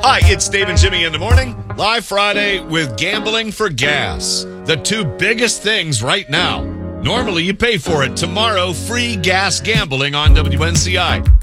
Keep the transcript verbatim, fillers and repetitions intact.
Hi, it's Dave and Jimmy in the morning. Live Friday with Gambling for Gas. The two biggest things right now. Normally you pay for it. Tomorrow, free gas gambling on W N C I.